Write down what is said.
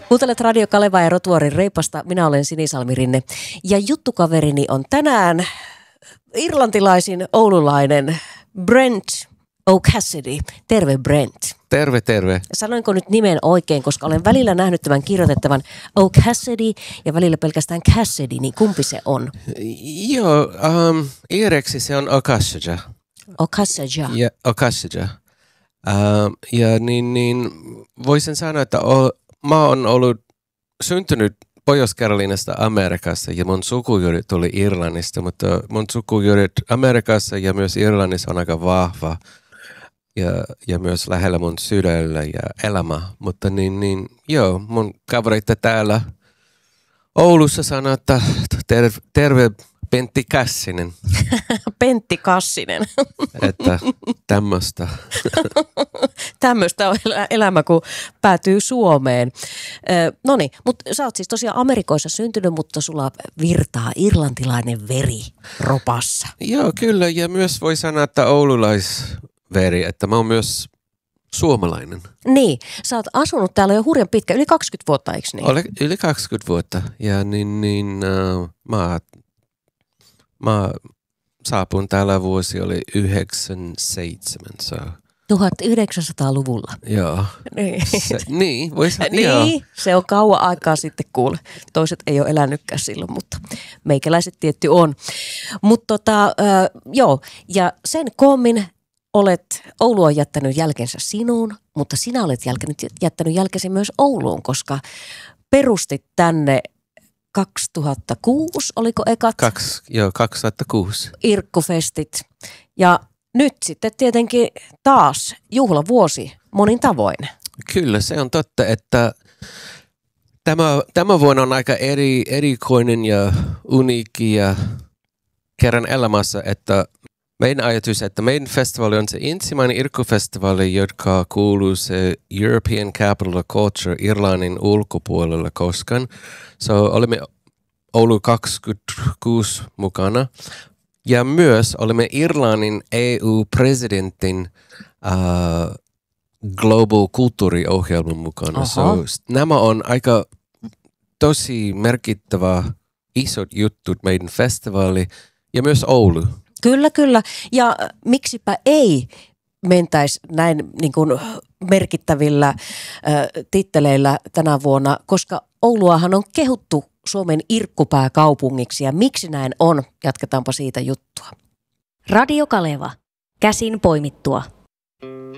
Kuuntelet Radio Kaleva ja Rotuarin reipasta. Minä olen Sinisalmi Rinne. Ja juttukaverini on tänään irlantilaisin oululainen Brent O'Cassidy. Terve Brent. Terve, terve. Sanoinko nyt nimen oikein, koska olen välillä nähnyt tämän kirjoitettavan O'Cassidy ja välillä pelkästään Cassidy, niin kumpi se on? Joo, iireksi se on O'Cassidy. O'Cassidy. Ja O'Cassidy. Ja niin voisin sanoa, että mä oon ollut syntynyt Pohjois-Carolinasta Amerikassa ja mun sukujuuret tuli Irlannista, mutta mun sukujuuret Amerikassa ja myös Irlannissa on aika vahva ja myös lähellä mun sydällä ja elämä. Mutta joo, mun kavereita täällä Oulussa sanoo, että terve Pentti Kassinen. Pentti Kassinen. Että tämmöistä. Tämmöistä on elämä, kun päätyy Suomeen. Noniin, mutta sä oot siis tosiaan Amerikoissa syntynyt, mutta sulla virtaa irlantilainen veri ropassa. Joo, kyllä. Ja myös voi sanoa, että oululaisveri, että mä oon myös suomalainen. Niin, sä oot asunut täällä jo hurjan pitkä, yli 20 vuotta, eikö niin? Yli 20 vuotta. Ja mä saapun täällä vuosi oli 97. 1900-luvulla. Joo. Niin. Voi sanoa. Niin, se on kauan aikaa sitten kuule. Toiset ei ole elänytkään silloin, mutta meikäläiset tietty on. Mutta joo, ja sen koommin Oulu on jättänyt jälkensä sinuun, mutta sinä olet jättänyt jälkesi myös Ouluun, koska perustit tänne 2006, oliko ekat? 2006. Irkkufestit. Ja nyt sitten tietenkin taas juhlavuosi monin tavoin. Kyllä, se on totta, että tämä vuonna on aika erikoinen ja uniikki ja kerran elämässä, että meidän ajatus, että meidän festivaali on se ensimmäinen irkkufestivaali, joka kuuluu se European Capital of Culture Irlannin ulkopuolella koskaan. Olemme Oulu 26 mukana ja myös olemme Irlannin EU-presidentin Global kulttuuriohjelman mukana. Nämä on aika tosi merkittävä isot juttut meidän festivaali ja myös Oulu. Kyllä. Ja miksipä ei mentäisi näin niin kuin merkittävillä titteleillä tänä vuonna, koska Ouluahan on kehuttu Suomen irkkupääkaupungiksi ja miksi näin on, jatketaanpa siitä juttua. Radio Kaleva. Käsin poimittua.